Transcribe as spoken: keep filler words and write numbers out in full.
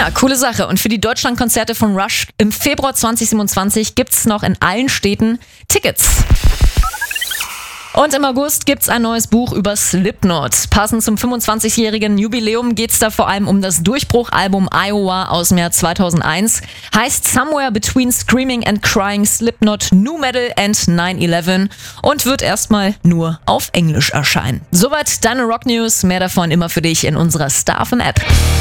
Ja, coole Sache. Und für die Deutschlandkonzerte von Rush im Februar zwanzig siebenundzwanzig gibt's noch in allen Städten Tickets. Und im August gibt's ein neues Buch über Slipknot. Passend zum fünfundzwanzigjährigen Jubiläum geht's da vor allem um das Durchbruchalbum Iowa aus dem Jahr zweitausendeins. Heißt Somewhere Between Screaming and Crying Slipknot New Metal and nine eleven und wird erstmal nur auf Englisch erscheinen. Soweit deine Rock News. Mehr davon immer für dich in unserer Star F M App.